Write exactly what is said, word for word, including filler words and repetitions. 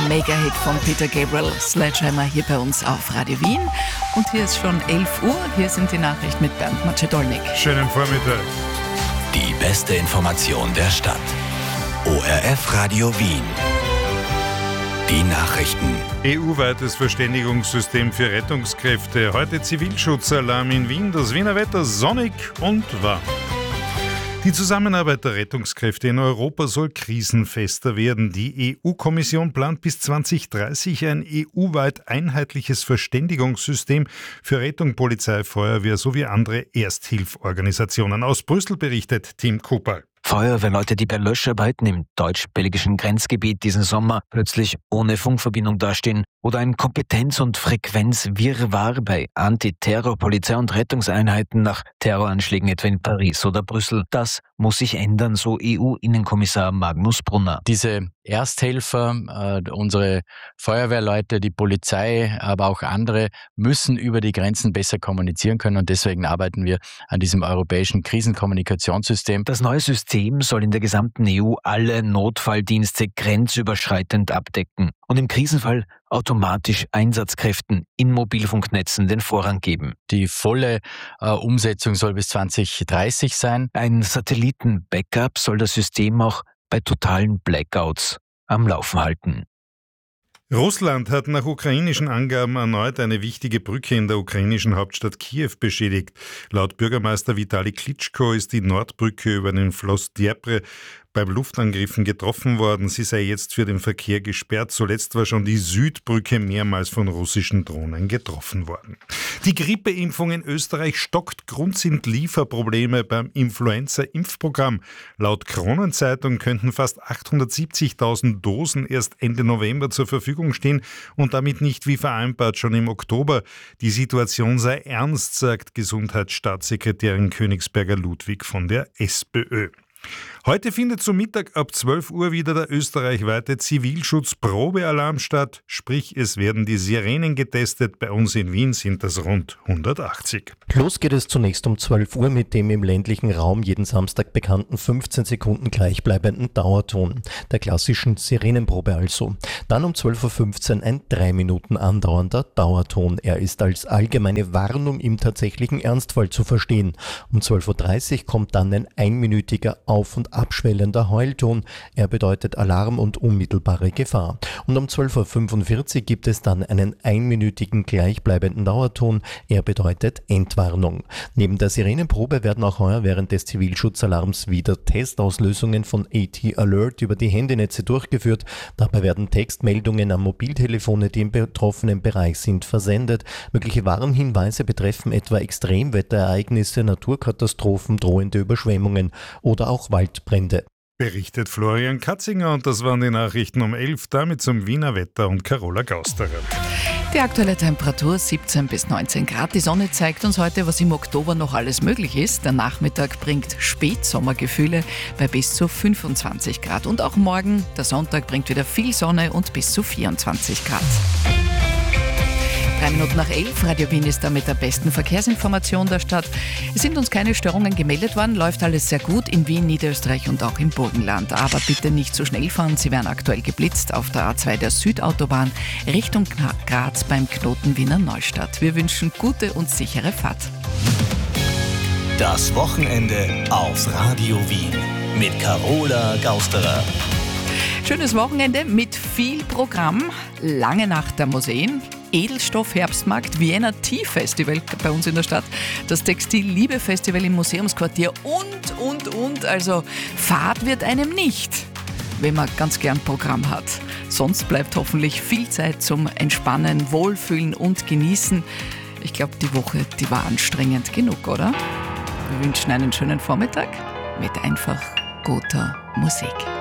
Mega-Hit von Peter Gabriel, Sledgehammer, hier bei uns auf Radio Wien. Und hier ist schon elf Uhr, hier sind die Nachrichten mit Bernd Macedolnik. Schönen Vormittag. Die beste Information der Stadt. O R F Radio Wien. Die Nachrichten. E U-weites Verständigungssystem für Rettungskräfte. Heute Zivilschutzalarm in Wien. Das Wiener Wetter sonnig und warm. Die Zusammenarbeit der Rettungskräfte in Europa soll krisenfester werden. Die E U-Kommission plant bis zwanzig dreißig ein E U-weit einheitliches Verständigungssystem für Rettung, Polizei, Feuerwehr sowie andere Ersthilfsorganisationen. Aus Brüssel berichtet Tim Cooper. Feuerwehrleute, die bei Löscharbeiten im deutsch-belgischen Grenzgebiet diesen Sommer plötzlich ohne Funkverbindung dastehen oder ein Kompetenz- und Frequenzwirrwarr bei Antiterror-Polizei- und Rettungseinheiten nach Terroranschlägen etwa in Paris oder Brüssel. Das muss sich ändern, so E U-Innenkommissar Magnus Brunner. Diese Ersthelfer, äh, unsere Feuerwehrleute, die Polizei, aber auch andere müssen über die Grenzen besser kommunizieren können und deswegen arbeiten wir an diesem europäischen Krisenkommunikationssystem. Das neue System soll in der gesamten E U alle Notfalldienste grenzüberschreitend abdecken und im Krisenfall automatisch Einsatzkräften in Mobilfunknetzen den Vorrang geben. Die volle äh, Umsetzung soll bis zwanzig dreißig sein. Ein Satelliten-Backup soll das System auch bei totalen Blackouts am Laufen halten. Russland hat nach ukrainischen Angaben erneut eine wichtige Brücke in der ukrainischen Hauptstadt Kiew beschädigt. Laut Bürgermeister Vitali Klitschko ist die Nordbrücke über den Fluss Dnepr beim Luftangriffen getroffen worden. Sie sei jetzt für den Verkehr gesperrt. Zuletzt war schon die Südbrücke mehrmals von russischen Drohnen getroffen worden. Die Grippeimpfung in Österreich stockt. Grund sind Lieferprobleme beim Influenza-Impfprogramm. Laut Kronenzeitung könnten fast achthundertsiebzigtausend Dosen erst Ende November zur Verfügung stehen und damit nicht wie vereinbart schon im Oktober. Die Situation sei ernst, sagt Gesundheitsstaatssekretärin Königsberger Ludwig von der SPÖ. Heute findet zum Mittag ab zwölf Uhr wieder der österreichweite Zivilschutz-Probealarm statt, sprich es werden die Sirenen getestet. Bei uns in Wien sind das rund hundertachtzig. Los geht es zunächst um zwölf Uhr mit dem im ländlichen Raum jeden Samstag bekannten fünfzehn Sekunden gleichbleibenden Dauerton, der klassischen Sirenenprobe also. Dann um zwölf Uhr fünfzehn ein drei Minuten andauernder Dauerton. Er ist als allgemeine Warnung im tatsächlichen Ernstfall zu verstehen. Um zwölf Uhr dreißig kommt dann ein einminütiger auf- und abschwellender Heulton. Er bedeutet Alarm und unmittelbare Gefahr. Und um zwölf Uhr fünfundvierzig gibt es dann einen einminütigen gleichbleibenden Dauerton. Er bedeutet Entwarnung. Neben der Sirenenprobe werden auch heuer während des Zivilschutzalarms wieder Testauslösungen von A T Alert über die Handynetze durchgeführt. Dabei werden Textmeldungen an Mobiltelefone, die im betroffenen Bereich sind, versendet. Mögliche Warnhinweise betreffen etwa Extremwetterereignisse, Naturkatastrophen, drohende Überschwemmungen oder auch Waldbrände. Berichtet Florian Katzinger und das waren die Nachrichten um elf, damit zum Wiener Wetter und Carola Gausterer. Die aktuelle Temperatur siebzehn bis neunzehn Grad. Die Sonne zeigt uns heute, was im Oktober noch alles möglich ist. Der Nachmittag bringt Spätsommergefühle bei bis zu fünfundzwanzig Grad. Und auch morgen, der Sonntag, bringt wieder viel Sonne und bis zu vierundzwanzig Grad. Drei Minuten nach elf, Radio Wien ist da mit der besten Verkehrsinformation der Stadt. Es sind uns keine Störungen gemeldet worden, läuft alles sehr gut in Wien, Niederösterreich und auch im Burgenland. Aber bitte nicht zu schnell fahren, Sie werden aktuell geblitzt auf der A zwei der Südautobahn Richtung Graz beim Knoten Wiener Neustadt. Wir wünschen gute und sichere Fahrt. Das Wochenende auf Radio Wien mit Carola Gausterer. Schönes Wochenende mit viel Programm, lange Nacht der Museen, Edelstoff-Herbstmarkt, Vienna Tea Festival bei uns in der Stadt, das Textil-Liebe-Festival im Museumsquartier und, und, und. Also Fahrt wird einem nicht, wenn man ganz gern Programm hat. Sonst bleibt hoffentlich viel Zeit zum Entspannen, Wohlfühlen und Genießen. Ich glaube, die Woche, die war anstrengend genug, oder? Wir wünschen einen schönen Vormittag mit einfach guter Musik.